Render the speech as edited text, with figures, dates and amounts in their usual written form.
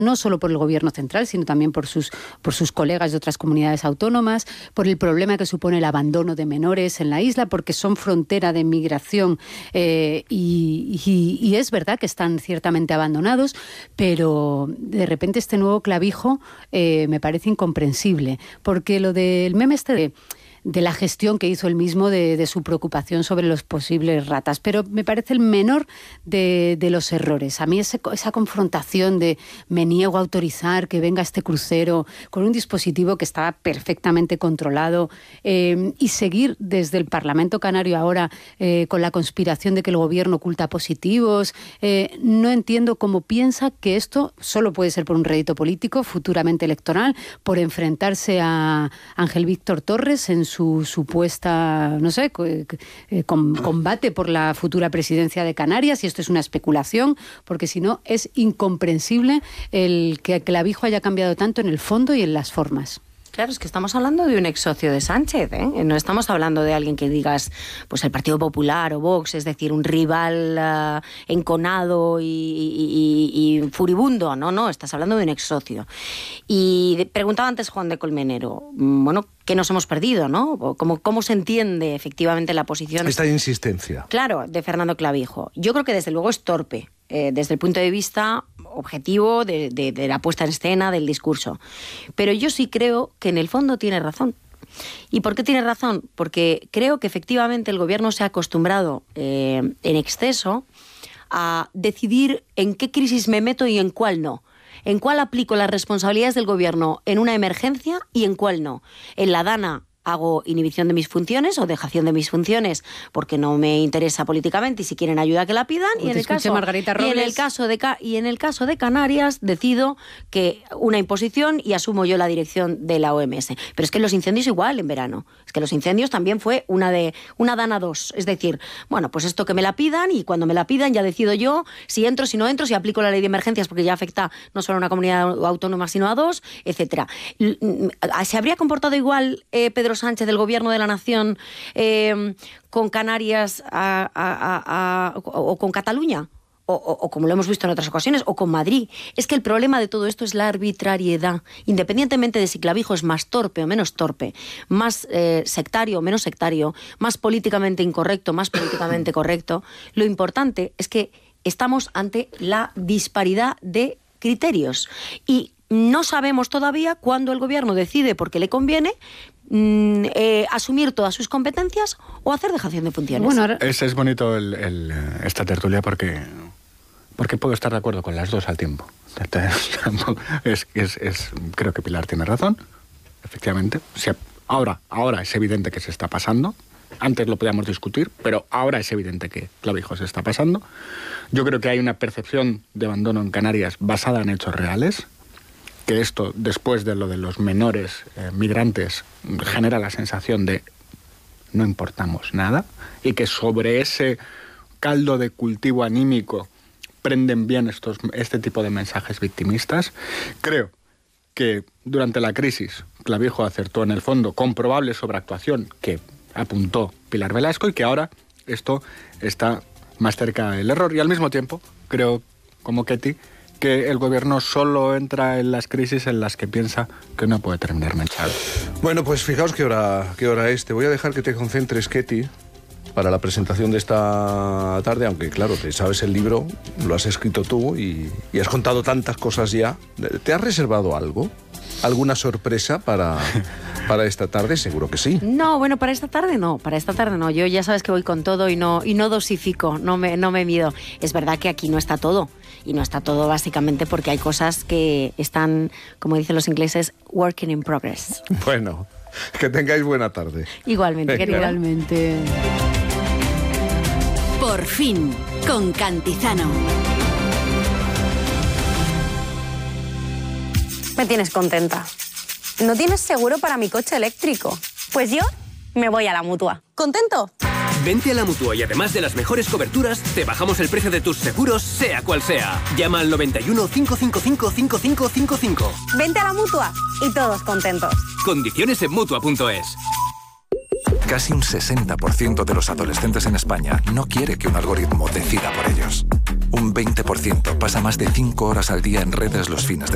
no solo por el gobierno central, sino también por sus colegas de otras comunidades autónomas, por el problema que supone el abandono de menores en la isla, porque son frontera de migración y es verdad que están ciertamente abandonados, pero de repente este nuevo clavijo me parece incomprensible, porque lo del meme de la gestión que hizo él mismo de su preocupación sobre los posibles ratas, pero me parece el menor de los errores. A mí esa confrontación de me niego a autorizar que venga este crucero con un dispositivo que estaba perfectamente controlado y seguir desde el Parlamento Canario ahora con la conspiración de que el gobierno oculta positivos, no entiendo cómo piensa que esto solo puede ser por un rédito político futuramente electoral, por enfrentarse a Ángel Víctor Torres en su supuesta, no sé, combate por la futura presidencia de Canarias, y esto es una especulación, porque si no es incomprensible el que el clavijo haya cambiado tanto en el fondo y en las formas. Claro, es que estamos hablando de un ex socio de Sánchez, ¿eh? No estamos hablando de alguien que digas, pues el Partido Popular o Vox, es decir, un rival enconado y furibundo. No, estás hablando de un ex socio. Y preguntaba antes Juan de Colmenero, bueno, ¿qué nos hemos perdido, no? ¿Cómo se entiende efectivamente la posición? Esta insistencia. Claro, de Fernando Clavijo. Yo creo que desde luego es torpe, desde el punto de vista objetivo de la puesta en escena, del discurso. Pero yo sí creo que en el fondo tiene razón. ¿Y por qué tiene razón? Porque creo que efectivamente el gobierno se ha acostumbrado en exceso a decidir en qué crisis me meto y en cuál no. En cuál aplico las responsabilidades del gobierno en una emergencia y en cuál no. En la DANA hago inhibición de mis funciones o dejación de mis funciones porque no me interesa políticamente y si quieren ayuda que la pidan. Y en el caso de Canarias decido que una imposición y asumo yo la dirección de la OMS. Pero es que los incendios igual en verano. Es que los incendios también fue una DANA 2. Es decir, bueno, pues esto que me la pidan y cuando me la pidan ya decido yo si entro, si no entro, si aplico la ley de emergencias porque ya afecta no solo a una comunidad autónoma sino a dos, etcétera. ¿Se habría comportado igual Pedro Sánchez del Gobierno de la Nación con Canarias o con Cataluña? O como lo hemos visto en otras ocasiones, o con Madrid. Es que el problema de todo esto es la arbitrariedad. Independientemente de si Clavijo es más torpe o menos torpe, más sectario o menos sectario, más políticamente incorrecto, más políticamente correcto, lo importante es que estamos ante la disparidad de criterios. Y no sabemos todavía cuándo el Gobierno decide, porque le conviene, asumir todas sus competencias o hacer dejación de funciones. Bueno, es bonito esta tertulia porque puedo estar de acuerdo con las dos al tiempo. Creo que Pilar tiene razón, efectivamente. Ahora es evidente que se está pasando. Antes lo podíamos discutir, pero ahora es evidente que Clavijo se está pasando. Yo creo que hay una percepción de abandono en Canarias basada en hechos reales, que esto, después de lo de los menores migrantes, genera la sensación de no importamos nada, y que sobre ese caldo de cultivo anímico prenden bien este tipo de mensajes victimistas. Creo que durante la crisis Clavijo acertó en el fondo con probable sobreactuación que apuntó Pilar Velasco, y que ahora esto está más cerca del error. Y al mismo tiempo creo, como Ketty, que el gobierno solo entra en las crisis en las que piensa que no puede terminar manchado. Bueno, pues fijaos qué hora es. Te voy a dejar que te concentres, Ketty, para la presentación de esta tarde, aunque claro, te sabes el libro, lo has escrito tú y has contado tantas cosas ya. ¿Te has reservado algo? ¿Alguna sorpresa para esta tarde? Seguro que sí. No, bueno, para esta tarde no. Yo ya sabes que voy con todo y no dosifico, no me mido. Es verdad que aquí no está todo. Y no está todo básicamente porque hay cosas que están, como dicen los ingleses, working in progress. Bueno, que tengáis buena tarde. Igualmente, querida. Igualmente. Por fin, con Cantizano. Me tienes contenta. ¿No tienes seguro para mi coche eléctrico? Pues yo me voy a la Mutua. ¿Contento? Vente a la Mutua y además de las mejores coberturas, te bajamos el precio de tus seguros, sea cual sea. Llama al 91 555 5555. Vente a la Mutua y todos contentos. Condiciones en Mutua.es. Casi un 60% de los adolescentes en España no quiere que un algoritmo decida por ellos. Un 20% pasa más de 5 horas al día en redes los fines de